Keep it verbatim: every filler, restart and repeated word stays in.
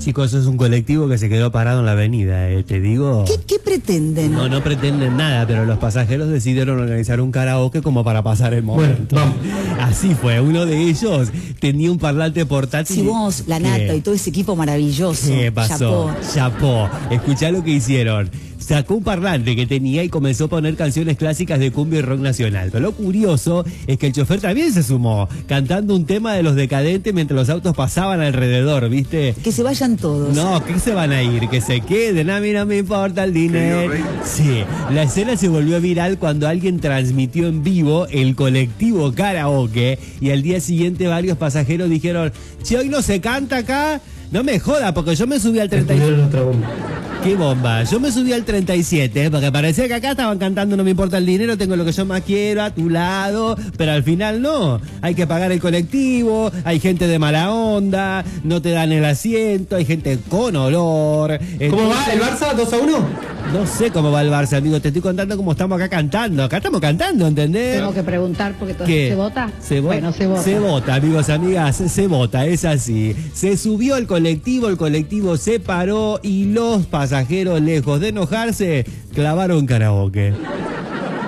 Chicos, eso es un colectivo que se quedó parado en la avenida, eh, te digo. ¿Qué, qué pretenden? No, no pretenden nada, pero los pasajeros decidieron organizar un karaoke como para pasar el momento. Bueno, así fue, uno de ellos tenía un parlante portátil. Si vos, la Nata ¿Qué? y todo ese equipo maravilloso. ¿Qué pasó? Chapó. Escuchá lo que hicieron. Sacó un parlante que tenía y comenzó a poner canciones clásicas de cumbia y rock nacional. Pero lo curioso es que el chofer también se sumó, cantando un tema de Los Decadentes mientras los autos pasaban alrededor, ¿viste? Que se vayan todos. No, ¿qué se van a ir? Que se queden, a mí no me importa el dinero. Sí, la escena se volvió viral cuando alguien transmitió en vivo el colectivo karaoke y al día siguiente varios pasajeros dijeron, che, hoy no se canta acá. No me joda, porque yo me subí al treinta y siete. otra bomba. ¿Qué bomba? Yo me subí al treinta y siete, porque parecía que acá estaban cantando No me importa el dinero, tengo lo que yo más quiero a tu lado, pero al final no. Hay que pagar el colectivo, hay gente de mala onda, no te dan el asiento, hay gente con olor. ¿Cómo va el Barça? ¿dos a uno? No sé cómo va el Barça, amigo, te estoy contando cómo estamos acá cantando. Acá estamos cantando, ¿entendés? Tengo que preguntar porque todo ¿Qué? se vota. ¿Se vota? Bueno, se vota. Se vota, amigos, amigas, se, se vota, es así. Se subió el colectivo, el colectivo se paró y los pasajeros, lejos de enojarse, clavaron karaoke.